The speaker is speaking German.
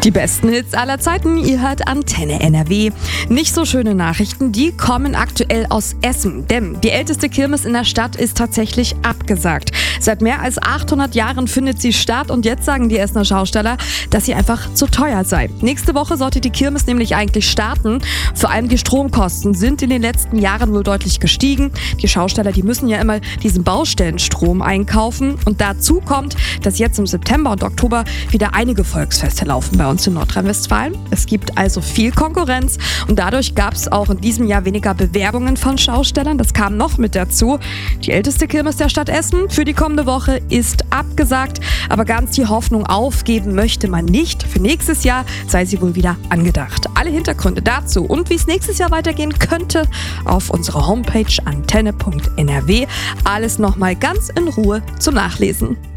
Die besten Hits aller Zeiten, ihr hört Antenne NRW. Nicht so schöne Nachrichten, die kommen aktuell aus Essen. Denn die älteste Kirmes in der Stadt ist tatsächlich abgesagt. Seit mehr als 800 Jahren findet sie statt und jetzt sagen die Essener Schausteller, dass sie einfach zu teuer sei. Nächste Woche sollte die Kirmes nämlich eigentlich starten. Vor allem die Stromkosten sind in den letzten Jahren wohl deutlich gestiegen. Die Schausteller, die müssen ja immer diesen Baustellenstrom einkaufen. Und dazu kommt, dass jetzt im September und Oktober wieder einige Volksfeste laufen bei uns in Nordrhein-Westfalen. Es gibt also viel Konkurrenz und dadurch gab es auch in diesem Jahr weniger Bewerbungen von Schaustellern. Das kam noch mit dazu. Die älteste Kirmes der Stadt Essen für die kommende Woche ist abgesagt, aber ganz die Hoffnung aufgeben möchte man nicht. Für nächstes Jahr sei sie wohl wieder angedacht. Alle Hintergründe dazu und wie es nächstes Jahr weitergehen könnte auf unserer Homepage antenne.nrw. Alles nochmal ganz in Ruhe zum Nachlesen.